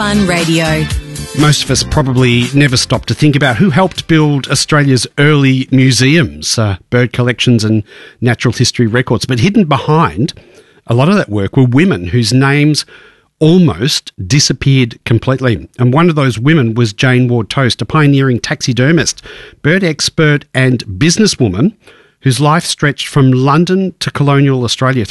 One Radio. Most of us probably never stop to think about who helped build Australia's early museums, bird collections and natural history records. But hidden behind a lot of that work were women whose names almost disappeared completely. And one of those women was Jane Ward-Toast, a pioneering taxidermist, bird expert and businesswoman whose life stretched from London to colonial Australia